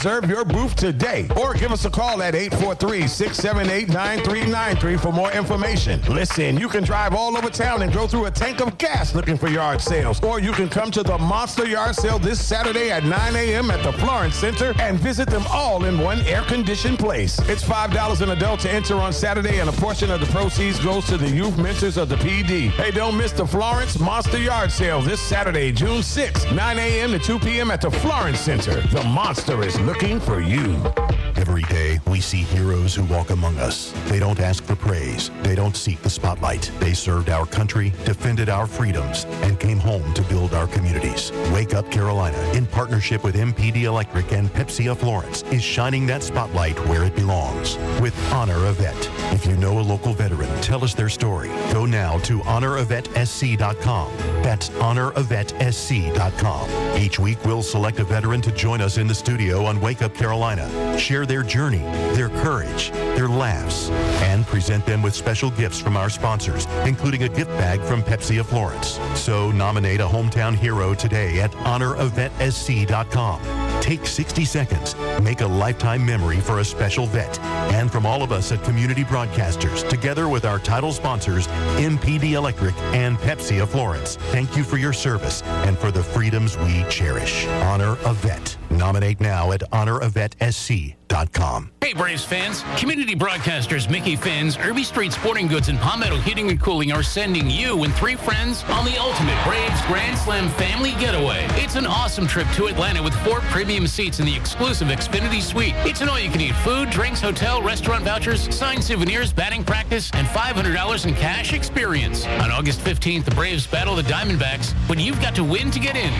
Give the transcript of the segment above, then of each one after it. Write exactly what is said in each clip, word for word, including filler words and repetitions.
Reserve your booth today or give us a call at eight four three, six seven eight, nine three nine three for more information. Listen, you can drive all over town and go through a tank of gas looking for yard sales, or you can come to the Monster Yard Sale this Saturday at nine a.m. at the Florence Center and visit them all in one air-conditioned place. It's five dollars an adult to enter on Saturday, and a portion of the proceeds goes to the youth mentors of the P D. Hey, don't miss the Florence Monster Yard Sale this Saturday, June sixth, nine a.m. to two p.m. at the Florence Center. The Monster is looking for you. Every day, we see heroes who walk among us. They don't ask for praise. They don't seek the spotlight. They served our country, defended our freedoms, and came home to build our communities. Wake Up Carolina, in partnership with M P D Electric and Pepsi of Florence, is shining that spotlight where it belongs with Honor a Vet. If you know a local veteran, tell us their story. Go now to honor a vet s c dot com. That's honor a vet s c dot com. Each week, we'll select a veteran to join us in the studio on Wake Up Carolina, share their journey, their courage, their laughs, and present them with special gifts from our sponsors, including a gift bag from Pepsi of Florence. So nominate a hometown hero today at honor a vet s c dot com. Take sixty seconds, make a lifetime memory for a special vet. And from all of us at Community Broadcasters, together with our title sponsors, M P D Electric and Pepsi of Florence, thank you for your service and for the freedoms we cherish. Honor a Vet. Nominate now at honor a vet s c dot com. Hey, Braves fans. Community Broadcasters Mickey Finn's, Irby Street Sporting Goods, and Palmetto Heating and Cooling are sending you and three friends on the ultimate Braves Grand Slam family getaway. It's an awesome trip to Atlanta with four premium seats in the exclusive Xfinity Suite. It's an all-you-can-eat food, drinks, hotel, restaurant vouchers, signed souvenirs, batting practice, and five hundred dollars in cash experience. On August fifteenth, the Braves battle the Diamondbacks, but you've got to win to get in.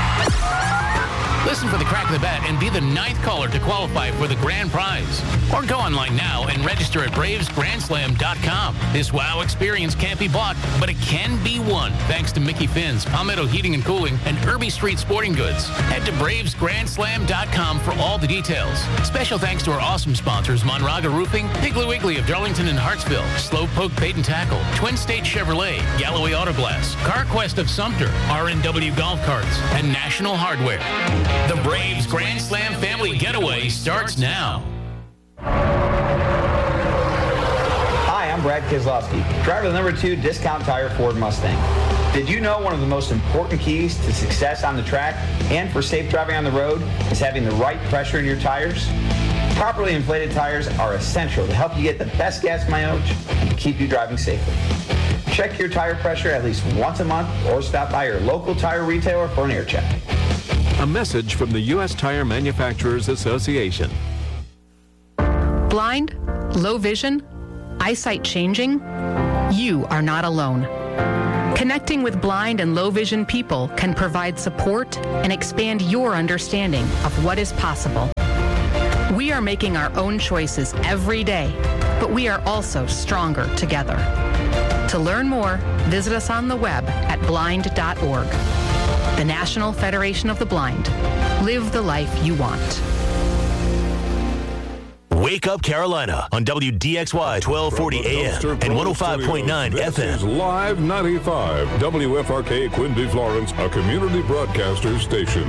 Listen for the crack of the bat and be the ninth caller to qualify for the grand prize. Or go online now and register at braves grand slam dot com. This wow experience can't be bought, but it can be won thanks to Mickey Finn's, Palmetto Heating and Cooling, and Irby Street Sporting Goods. Head to braves grand slam dot com for all the details. Special thanks to our awesome sponsors, Monraga Roofing, Piggly Wiggly of Darlington and Hartsville, Slowpoke Bait and Tackle, Twin State Chevrolet, Galloway Auto Glass, CarQuest of Sumter, R and W Golf Carts, and National Hardware. The Braves Grand Slam Family Getaway starts now. Hi, I'm Brad Keselowski, driver of the number two Discount Tire Ford Mustang. Did you know one of the most important keys to success on the track and for safe driving on the road is having the right pressure in your tires? Properly inflated tires are essential to help you get the best gas mileage and keep you driving safely. Check your tire pressure at least once a month or stop by your local tire retailer for an air check. A message from the U S Tire Manufacturers Association. Blind? Low vision? Eyesight changing? You are not alone. Connecting with blind and low vision people can provide support and expand your understanding of what is possible. We are making our own choices every day, but we are also stronger together. To learn more, visit us on the web at blind dot org. The National Federation of the Blind. Live the life you want. Wake Up Carolina on W D X Y twelve forty A M and one oh five point nine F M. This is Live ninety-five, W F R K Quincy Florence, a community broadcaster station.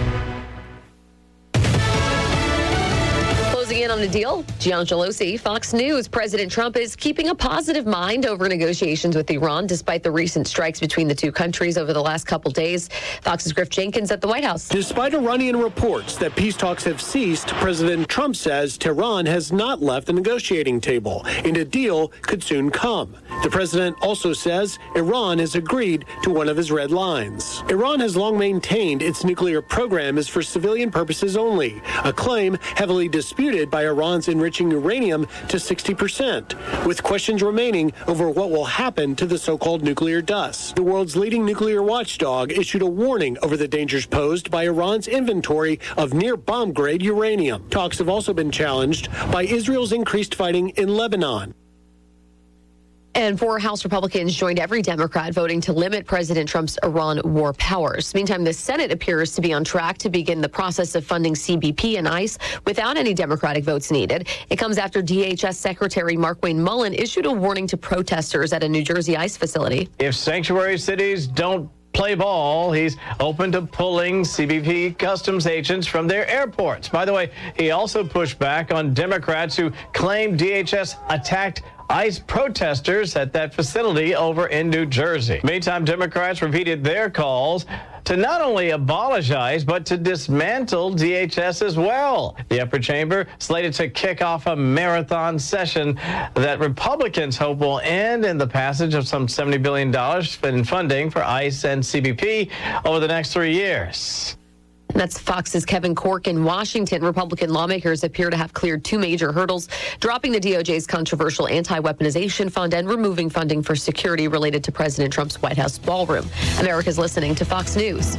Closing in on the deal, Gian Gelosi, Fox News. President Trump is keeping a positive mind over negotiations with Iran, despite the recent strikes between the two countries over the last couple days. Fox's Griff Jenkins at the White House. Despite Iranian reports that peace talks have ceased, President Trump says Tehran has not left the negotiating table, and a deal could soon come. The president also says Iran has agreed to one of his red lines. Iran has long maintained its nuclear program is for civilian purposes only, a claim heavily disputed by Iran's enriching uranium to sixty percent, with questions remaining over what will happen to the so-called nuclear dust. The world's leading nuclear watchdog issued a warning over the dangers posed by Iran's inventory of near-bomb-grade uranium. Talks have also been challenged by Israel's increased fighting in Lebanon. And four House Republicans joined every Democrat voting to limit President Trump's Iran war powers. Meantime, the Senate appears to be on track to begin the process of funding C B P and ICE without any Democratic votes needed. It comes after D H S Secretary Markwayne Mullin issued a warning to protesters at a New Jersey ICE facility. If sanctuary cities don't play ball. He's open to pulling C B P customs agents from their airports. By the way, he also pushed back on Democrats who claim D H S attacked ICE protesters at that facility over in New Jersey. Meantime, Democrats repeated their calls to not only abolish ICE, but to dismantle D H S as well. The upper chamber slated to kick off a marathon session that Republicans hope will end in the passage of some seventy billion dollars in funding for ICE and C B P over the next three years. That's Fox's Kevin Corke in Washington. Republican lawmakers appear to have cleared two major hurdles, dropping the D O J's controversial anti-weaponization fund and removing funding for security related to President Trump's White House ballroom. America's listening to Fox News.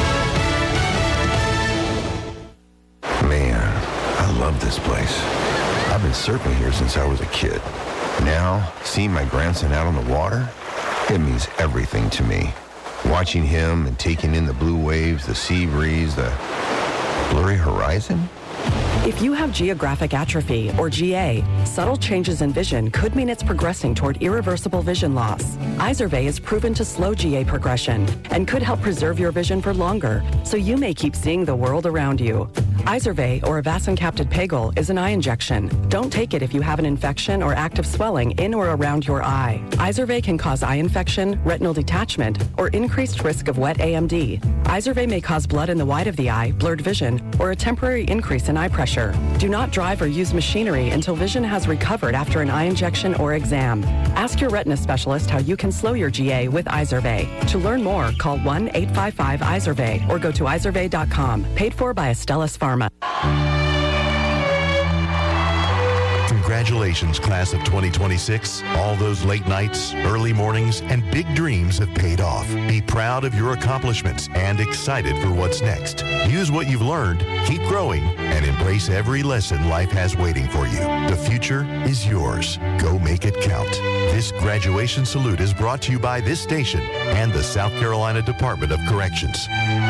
Man, I love this place. I've been surfing here since I was a kid. Now, seeing my grandson out on the water, it means everything to me. Watching him and taking in the blue waves, the sea breeze, the blurry horizon. If you have geographic atrophy, or G A, subtle changes in vision could mean it's progressing toward irreversible vision loss. Izervay is proven to slow G A progression and could help preserve your vision for longer, so you may keep seeing the world around you. Izervay, or avacincaptad pegol, is an eye injection. Don't take it if you have an infection or active swelling in or around your eye. Izervay can cause eye infection, retinal detachment, or increased risk of wet A M D. Izervay may cause blood in the white of the eye, blurred vision, or a temporary increase in eye pressure. Do not drive or use machinery until vision has recovered after an eye injection or exam. Ask your retina specialist how you can slow your G A with Izervay. To learn more, call one eight five five Izervay or go to izervay dot com. Paid for by Astellas Pharma. Congratulations, class of twenty twenty-six. All those late nights, early mornings, and big dreams have paid off. Be proud of your accomplishments and excited for what's next. Use what you've learned, keep growing, and embrace every lesson life has waiting for you. The future is yours. Go make it count. This graduation salute is brought to you by this station and the South Carolina Department of Corrections.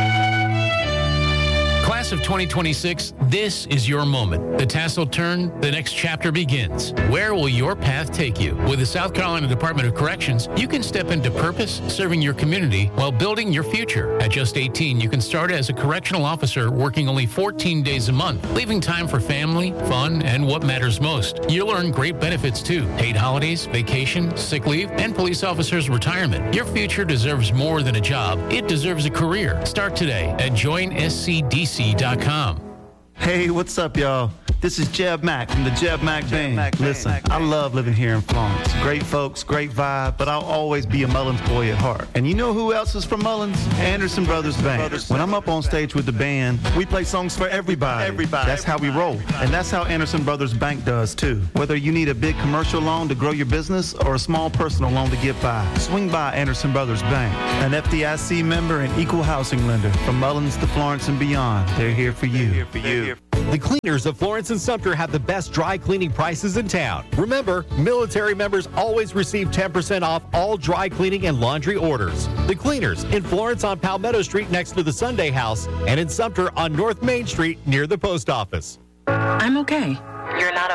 Class of twenty twenty-six, this is your moment. The tassel turn, the next chapter begins. Where will your path take you? With the South Carolina Department of Corrections, you can step into purpose, serving your community while building your future. At just eighteen, you can start as a correctional officer working only fourteen days a month, leaving time for family, fun, and what matters most. You'll earn great benefits too. Paid holidays, vacation, sick leave, and police officers' retirement. Your future deserves more than a job. It deserves a career. Start today at join S C D C dot com. Hey, what's up, y'all? This is Jeb Mack from the Jeb Mack Band. Mac Listen, Mac I love living here in Florence. Great folks, great vibe, but I'll always be a Mullins boy at heart. And you know who else is from Mullins? Anderson Brothers Band. Brothers when I'm up on stage with the band, we play songs for everybody. Everybody. That's how we roll. And that's how Anderson Brothers Bank does, too. Whether you need a big commercial loan to grow your business or a small personal loan to get by, swing by Anderson Brothers Bank. An F D I C member and equal housing lender. From Mullins to Florence and beyond, they're here for you. They're here for you. The cleaners of Florence and Sumter have the best dry cleaning prices in town. Remember, military members always receive ten percent off all dry cleaning and laundry orders. The cleaners in Florence on Palmetto Street next to the Sunday House and in Sumter on North Main Street near the post office. I'm okay. You're not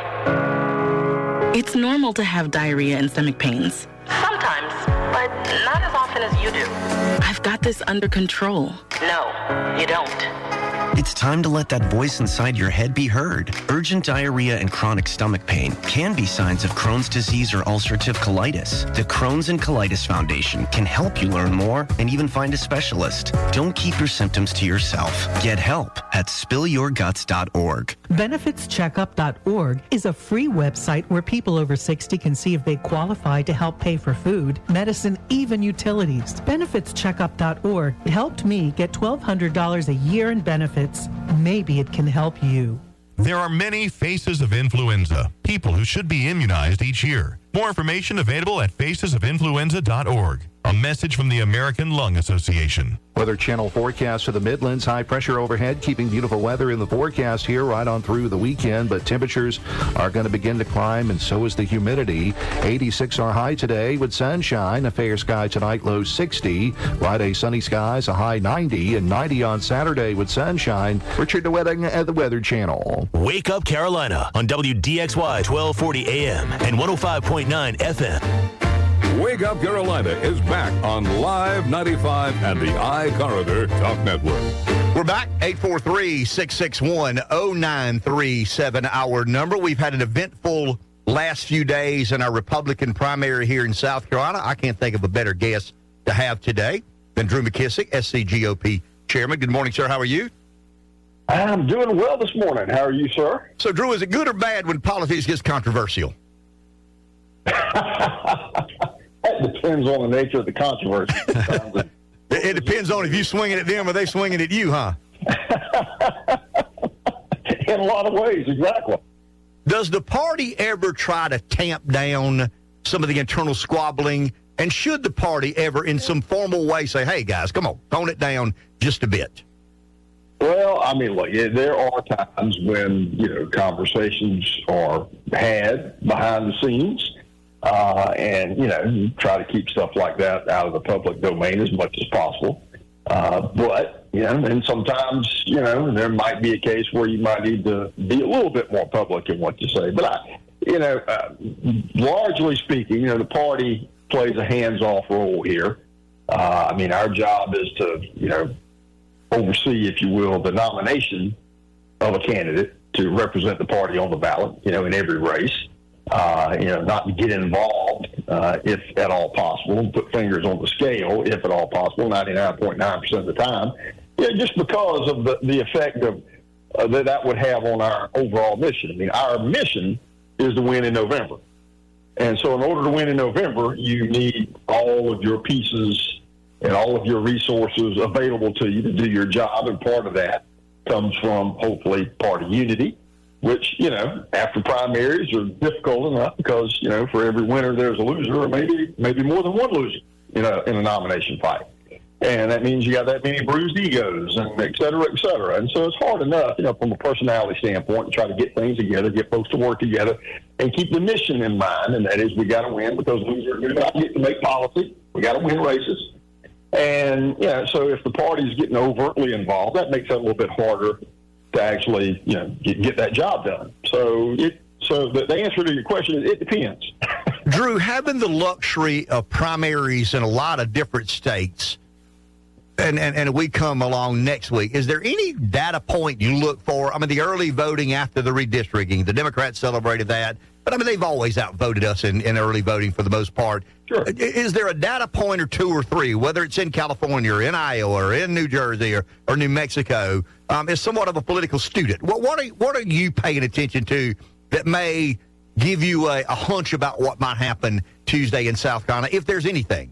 okay. It's normal to have diarrhea and stomach pains. Sometimes, but not as often as you do. I've got this under control. No, you don't. It's time to let that voice inside your head be heard. Urgent diarrhea and chronic stomach pain can be signs of Crohn's disease or ulcerative colitis. The Crohn's and Colitis Foundation can help you learn more and even find a specialist. Don't keep your symptoms to yourself. Get help at spill your guts dot org. benefits checkup dot org is a free website where people over sixty can see if they qualify to help pay for food, medicine, even utilities. benefits checkup dot org helped me get twelve hundred dollars a year in benefits. Maybe it can help you. There are many faces of influenza, people who should be immunized each year. More information available at faces of influenza dot org. A message from the American Lung Association. Weather Channel forecast for the Midlands. High pressure overhead, keeping beautiful weather in the forecast here right on through the weekend, but temperatures are going to begin to climb, and so is the humidity. eighty-six our high today with sunshine. A fair sky tonight, low sixty. Friday, sunny skies, a high ninety, and ninety on Saturday with sunshine. Richard DeWetting at the Weather Channel. Wake Up Carolina on W D X Y twelve forty A M and one oh five point nine F M. Wake Up Carolina is back on Live ninety-five and the iCorridor Talk Network. We're back. eight four three, six six one, zero nine three seven, our number. We've had an eventful last few days in our Republican primary here in South Carolina. I can't think of a better guest to have today than Drew McKissick, S C G O P chairman. Good morning, sir. How are you? I'm doing well this morning. How are you, sir? So, Drew, is it good or bad when politics gets controversial? That depends on the nature of the controversy. it, it depends on if you swinging at them or they swinging at you, huh? In a lot of ways, exactly. Does the party ever try to tamp down some of the internal squabbling? And should the party ever, in some formal way, say, hey, guys, come on, tone it down just a bit? Well, I mean, look, yeah, there are times when, you know, conversations are had behind the scenes. Uh, and, you know, try to keep stuff like that out of the public domain as much as possible. Uh, but, you know, and sometimes, you know, there might be a case where you might need to be a little bit more public in what you say. But, I, you know, uh, largely speaking, you know, the party plays a hands-off role here. Uh, I mean, our job is to, you know, oversee, if you will, the nomination of a candidate to represent the party on the ballot, you know, in every race. Uh, you know, not to get involved uh, if at all possible, and put fingers on the scale if at all possible, ninety-nine point nine percent of the time, yeah, just because of the, the effect of uh, that that would have on our overall mission. I mean, our mission is to win in November. And so in order to win in November, you need all of your pieces and all of your resources available to you to do your job, and part of that comes from, hopefully, party unity, which, you know, after primaries are difficult enough because, you know, for every winner there's a loser, or maybe maybe more than one loser in a, in a nomination fight. And that means you got that many bruised egos, and et cetera, et cetera. And so it's hard enough, you know, from a personality standpoint, to try to get things together, get folks to work together, and keep the mission in mind, and that is we got to win because losers do not get to make policy. We got to win races. And, yeah, so if the party's getting overtly involved, that makes it a little bit harder to actually, you know, get, get that job done. So it, so the, the answer to your question is it depends. Drew, having the luxury of primaries in a lot of different states, and, and, and we come along next week, is there any data point you look for? I mean, the early voting after the redistricting, the Democrats celebrated that, but I mean, they've always outvoted us in, in early voting for the most part. Sure. Is there a data point or two or three, whether it's in California or in Iowa or in New Jersey or, or New Mexico, um, as somewhat of a political student? What, what, are, what are you paying attention to that may give you a, a hunch about what might happen Tuesday in South Carolina, if there's anything?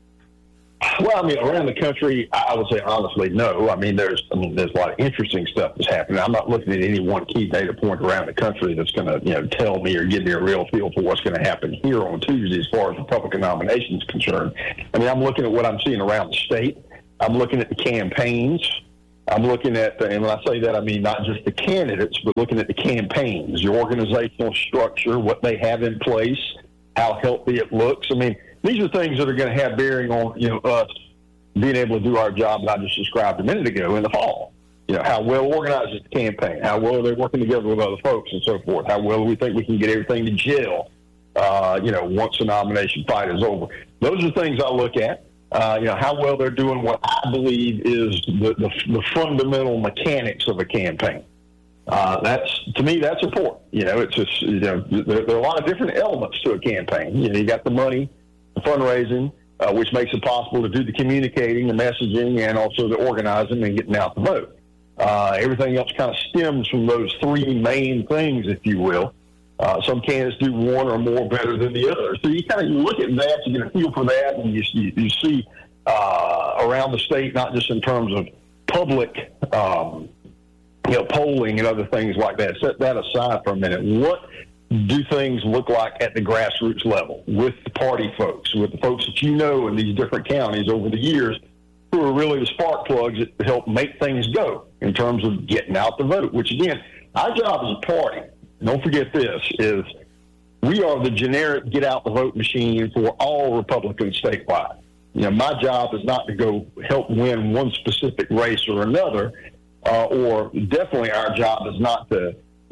Well, I mean, around the country, I would say honestly, no. I mean, there's, I mean, there's a lot of interesting stuff that's happening. I'm not looking at any one key data point around the country that's going to, you know, tell me or give me a real feel for what's going to happen here on Tuesday as far as Republican nominations concerned. I mean, I'm looking at what I'm seeing around the state. I'm looking at the campaigns. I'm looking at, the, and when I say that, I mean not just the candidates, but looking at the campaigns, the organizational structure, what they have in place, how healthy it looks. I mean, these are things that are going to have bearing on, you know, us being able to do our job that I just described a minute ago in the fall. You know, how well organized is the campaign? How well are they working together with other folks and so forth? How well do we think we can get everything to gel, uh, you know, once the nomination fight is over? Those are things I look at. Uh, you know, how well they're doing what I believe is the, the, the fundamental mechanics of a campaign. Uh, that's, to me, that's important. You know, it's just, you know, there, there are a lot of different elements to a campaign. You know, you got the money, fundraising, uh, which makes it possible to do the communicating, the messaging, and also the organizing and getting out the vote. Uh, everything else kind of stems from those three main things, if you will. Uh, some candidates do one or more better than the other. So you kind of you look at that, you get a feel for that, and you, you, you see uh, around the state, not just in terms of public um, you know, polling and other things like that. Set that aside for a minute. What do things look like at the grassroots level with the party folks, with the folks that you know in these different counties over the years who are really the spark plugs that help make things go in terms of getting out the vote, which, again, our job as a party, don't forget this, is we are the generic get-out-the-vote machine for all Republicans statewide. You know, my job is not to go help win one specific race or another, uh, or definitely our job is not to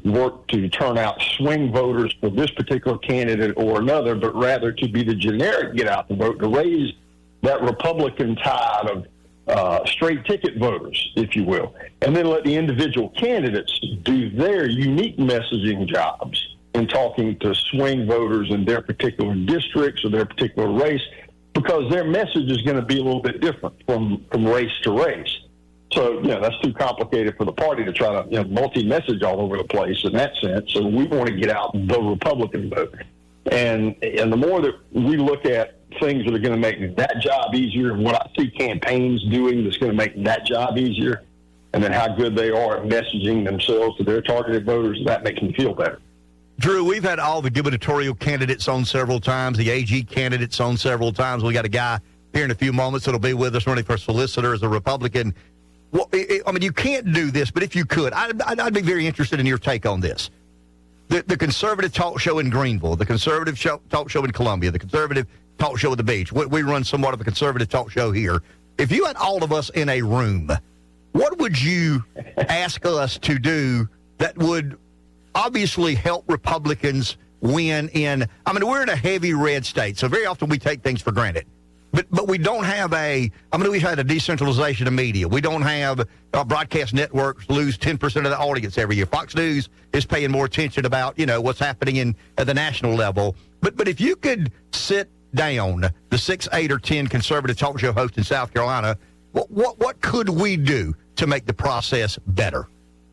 work to turn out swing voters for this particular candidate or another, but rather to be the generic get out the vote, to raise that Republican tide of uh, straight ticket voters, if you will, and then let the individual candidates do their unique messaging jobs in talking to swing voters in their particular districts or their particular race, because their message is going to be a little bit different from, from race to race. So, you know, that's too complicated for the party to try to, you know, multi-message all over the place in that sense. So we want to get out the Republican vote. And and the more that we look at things that are going to make that job easier, and what I see campaigns doing that's going to make that job easier, and then how good they are at messaging themselves to their targeted voters, that makes me feel better. Drew, we've had all the gubernatorial candidates on several times, the A G candidates on several times. We got a guy here in a few moments that'll be with us running for solicitor as a Republican. Well, it, I mean, you can't do this, but if you could, I'd, I'd be very interested in your take on this. The, the conservative talk show in Greenville, the conservative show, talk show in Columbia, the conservative talk show at the beach. We, we run somewhat of a conservative talk show here. If you had all of us in a room, what would you ask us to do that would obviously help Republicans win in, I mean, we're in a heavy red state, so very often we take things for granted. But but we don't have a, I mean, we've had a decentralization of media. We don't have uh, broadcast networks lose ten percent of the audience every year. Fox News is paying more attention about, you know, what's happening in at the national level. But but if you could sit down the six, eight, or ten conservative talk show hosts in South Carolina, what what, what could we do to make the process better?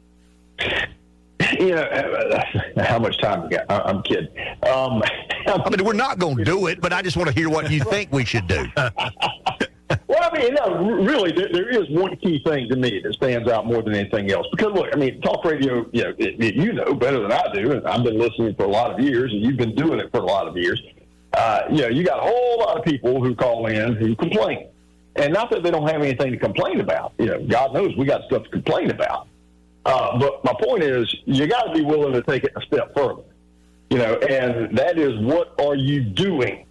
You know, how much time we got? I'm kidding. Um, I mean, we're not going to do it, but I just want to hear what you think we should do. Well, I mean, no, really, there, there is one key thing to me that stands out more than anything else. Because, look, I mean, talk radio, you know, it, it, you know better than I do, and I've been listening for a lot of years, and you've been doing it for a lot of years. Uh, you know, you got a whole lot of people who call in who complain. And not that they don't have anything to complain about. You know, God knows we got stuff to complain about. Uh, but my point is, you got to be willing to take it a step further, you know, and that is, what are you doing?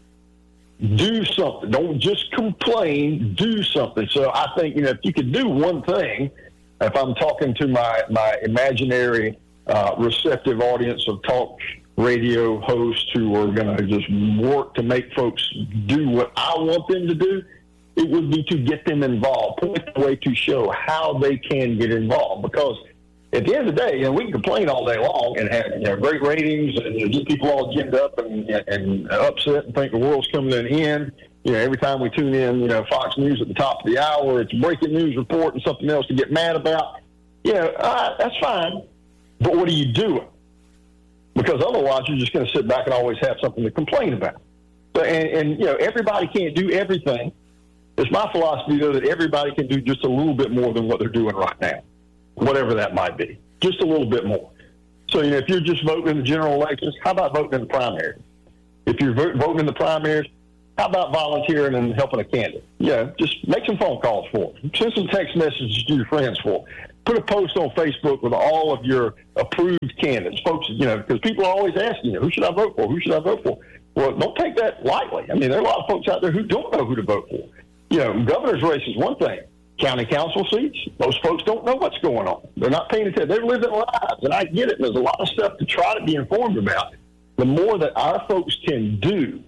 Do something. Don't just complain. Do something. So I think, you know, if you could do one thing, if I'm talking to my, my imaginary uh, receptive audience of talk radio hosts who are going to just work to make folks do what I want them to do, it would be to get them involved, point the way to show how they can get involved. Because at the end of the day, you know, we can complain all day long and have, you know, great ratings and, you know, get people all ginned up and, and upset and think the world's coming to an end. You know, every time we tune in, you know, Fox News at the top of the hour, it's a breaking news report and something else to get mad about. You know, uh, that's fine. But what are you doing? Because otherwise you're just going to sit back and always have something to complain about. So, and, and, you know, everybody can't do everything. It's my philosophy, though, that everybody can do just a little bit more than what they're doing right now, whatever that might be, just a little bit more. So, you know, if you're just voting in the general elections, how about voting in the primaries? If you're voting in the primaries, how about volunteering and helping a candidate? Yeah, just make some phone calls for them. Send some text messages to your friends for them. Put a post on Facebook with all of your approved candidates. Folks, you know, because people are always asking you, who should I vote for? Who should I vote for? Well, don't take that lightly. I mean, there are a lot of folks out there who don't know who to vote for. You know, governor's race is one thing. County council seats, most folks don't know what's going on. They're not paying attention. They're living lives, and I get it. There's a lot of stuff to try to be informed about. The more that our folks can do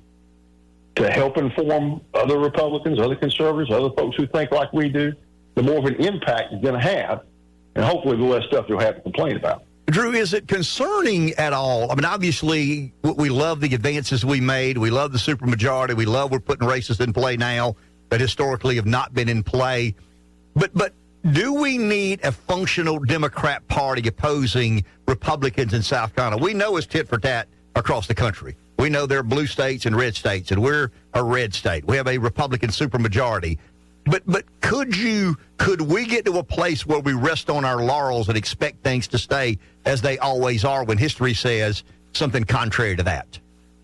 to help inform other Republicans, other conservatives, other folks who think like we do, the more of an impact it's going to have, and hopefully the less stuff you'll have to complain about. Drew, is it concerning at all? I mean, obviously, we love the advances we made. We love the supermajority. We love we're putting races in play now that historically have not been in play. But but do we need a functional Democrat Party opposing Republicans in South Carolina? We know it's tit for tat across the country. We know there are blue states and red states, and we're a red state. We have a Republican supermajority. But but could you could we get to a place where we rest on our laurels and expect things to stay as they always are when history says something contrary to that?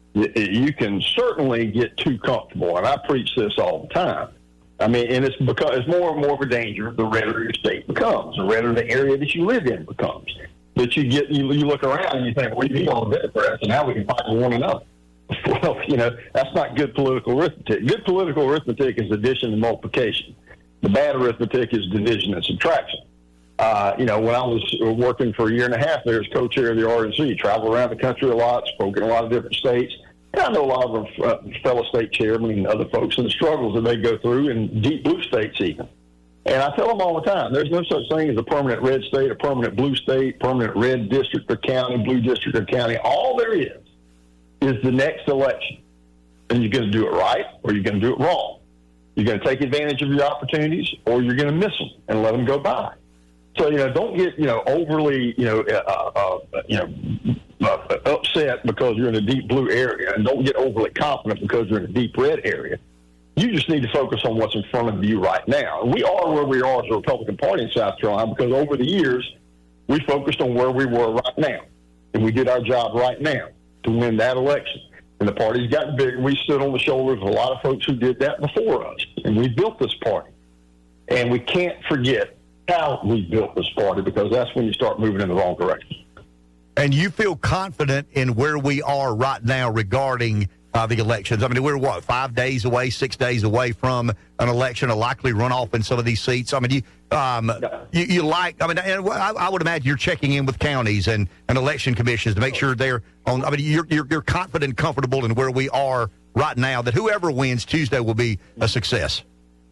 You can certainly get too comfortable, and I preach this all the time. I mean, and it's because it's more and more of a danger the redder your state becomes, the redder the area that you live in becomes. That you get, you, you look around and you think, well, we all Democrats, and now we can fight with one another. Well, you know, that's not good political arithmetic. Good political arithmetic is addition and multiplication. The bad arithmetic is division and subtraction. Uh, you know, when I was working for a year and a half there as co-chair of the R N C, traveled around the country a lot, spoke in a lot of different states. And I know a lot of our uh, fellow state chairmen and other folks and the struggles that they go through in deep blue states even. And I tell them all the time, there's no such thing as a permanent red state, a permanent blue state, permanent red district or county, blue district or county. All there is is the next election. And you're going to do it right or you're going to do it wrong. You're going to take advantage of your opportunities or you're going to miss them and let them go by. So, you know, don't get, you know, overly, you know, uh, uh, you know, uh, upset because you're in a deep blue area, and don't get overly confident because you're in a deep red area. You just need to focus on what's in front of you right now. We are where we are as a Republican Party in South Carolina because over the years, we focused on where we were right now, and we did our job right now to win that election. And the party's gotten bigger. We stood on the shoulders of a lot of folks who did that before us, and we built this party. And we can't forget how we built this party, because that's when you start moving in the wrong direction. And you feel confident in where we are right now regarding uh, the elections? I mean, we're, what, five days away, six days away from an election, a likely runoff in some of these seats. I mean, you um, you, you like, I mean, and I, I would imagine you're checking in with counties and, and election commissions to make sure they're on. I mean, you're, you're, you're confident and comfortable in where we are right now that whoever wins Tuesday will be a success.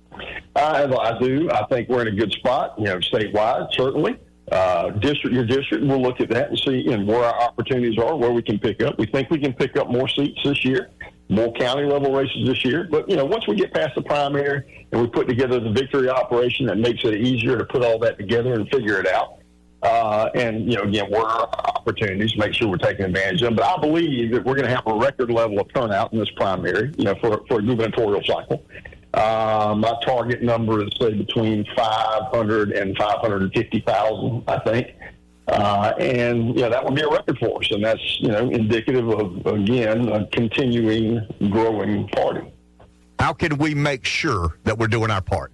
I, I do. I think we're in a good spot, you know, statewide, certainly. Uh, district, your district, we'll look at that and see you know, where our opportunities are, where we can pick up. We think we can pick up more seats this year, more county-level races this year. But, you know, once we get past the primary and we put together the victory operation, that makes it easier to put all that together and figure it out. Uh, and, you know, again, where our opportunities, make sure we're taking advantage of them. But I believe that we're going to have a record level of turnout in this primary, you know, for, for a gubernatorial cycle. Uh, my target number is, say, between five hundred and five hundred fifty thousand, I think. Uh, and, you know, that would be a record for us. And that's, you know, indicative of, again, a continuing growing party. How can we make sure that we're doing our part?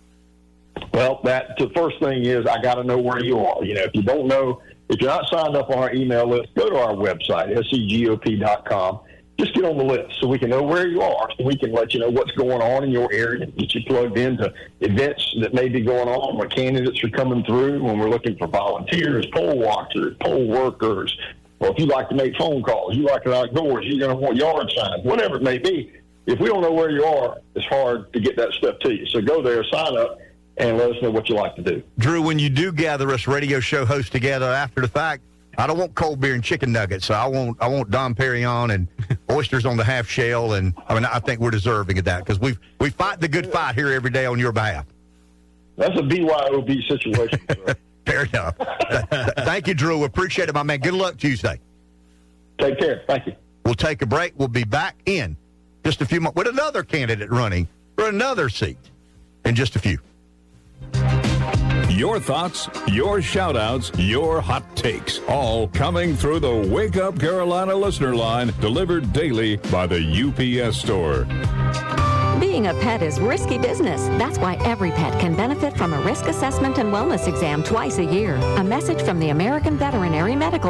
Well, that the first thing is I got to know where you are. You know, if you don't know, if you're not signed up on our email list, go to our website, S E G O P dot com. Just get on the list so we can know where you are, so we can let you know what's going on in your area, get you plugged into events that may be going on, what candidates are coming through, when we're looking for volunteers, poll watchers, poll workers, or if you like to make phone calls, you like it outdoors, you're going to want yard signs, whatever it may be. If we don't know where you are, it's hard to get that stuff to you. So go there, sign up, and let us know what you like to do. Drew, when you do gather us radio show hosts together after the fact, I don't want cold beer and chicken nuggets, so I want I want Dom Perignon and oysters on the half shell, and I mean I think we're deserving of that because we we fight the good fight here every day on your behalf. That's a B Y O B situation. Fair enough. Thank you, Drew. Appreciate it, my man. Good luck Tuesday. Take care. Thank you. We'll take a break. We'll be back in just a few months with another candidate running for another seat in just a few. Your thoughts, your shout-outs, your hot takes, all coming through the Wake Up Carolina listener line, delivered daily by the U P S store. Being a pet is risky business. That's why every pet can benefit from a risk assessment and wellness exam twice a year. A message from the American Veterinary Medical